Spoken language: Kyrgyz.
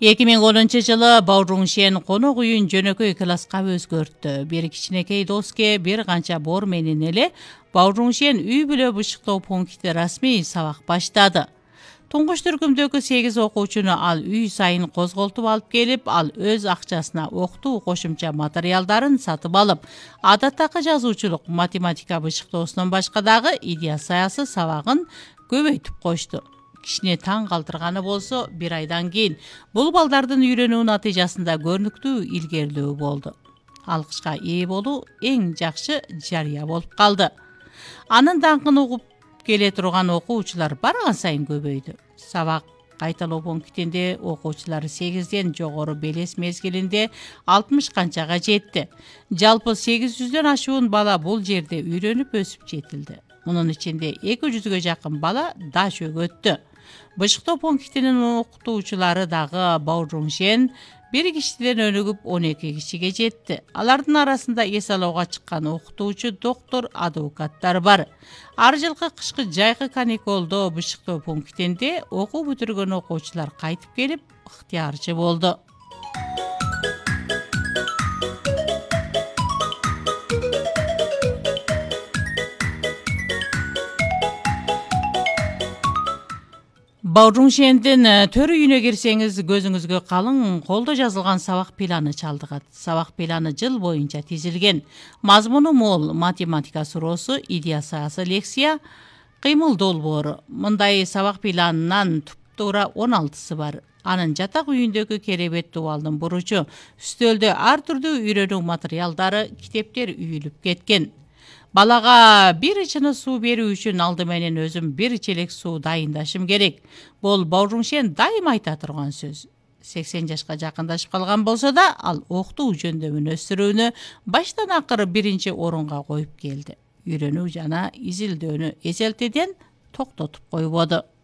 2010-жылы Бауруншен конок үйүн жөнөкөй класска өзгөрттү. Бир кичинекей доске бир канча бор менен эле Бауруншен үй бүлө бышыктоо пункти расмий сабак баштады. Туңгуш түркүмдөгү 8 окуучуну ал үй сайын козголтуп алып келип, ал өз акчасына окутуу кошумча материалдарын сатып алып, адаттагы жазуучулук, математика бышыктоосунан башка дагы идея саясы сабагын көбөйтүп кошту. Кишини таң калтырганы болсо, бир айдан кийин бул балдардын үйрөнүү натыйжасында көрүнүктүү илгерилөө болду. Алкышка ээ болуу эң жакшы жарыя болуп калды. Анын даңкын угуп келе турган окуучулар барган сайын көбөйдү. Сабак кайталоо пунктинде окуучулар 8ден жогору белес мезгилинде 60 канчага жетти. Жалпы 800дөн ашуун бала бул жерде үйрөнүп өсүп жетилди. Мунун ичинде 200гө жакын бала даш өгөттү. Бышыктоо пунктинин окутуучулары дагы Бауруншен бир кишиден өнүгүп 12 кишиге жетти. Алардын арасында эс алууга чыккан окутуучу, доктор, адвокаттар бар. Ар жылкы кышкы жайкы каникулдо бышыктоо пунктинде окуу бүтүргөн окуучулар кайтып келип, ыктыярчы болду. Бауруншендин төр үйүнө кирсеңиз, көзүңүзгө калың колдо жазылган сабак планы чалдыгат. Сабак планы жыл боюнча тизилген. Мазмуну мол: математика суроосу, идея саясы лекция, кыймыл долбоору. Мындай сабак планынан туптуура 16сы бар. Анын жатак үйүндөгү керебет дубалдын буручу, үстөлдө ар түрдүү үйрөнүү материалдары, китептер үйүлүп кеткен. Балага бир ичине суу берүү үчүн алды менен өзүм бир челек суу дайындашым керек. Бул Бауруншен дайыма айта турган сөз. 80 жашка жакындашып калган болсо да, ал окутуу жөндөмүн өстүрүүнү баштан акыры биринчи орунга коюп келди. Үйрөнүү жана изилдөөнү эзелтеден токтотуп койбоду.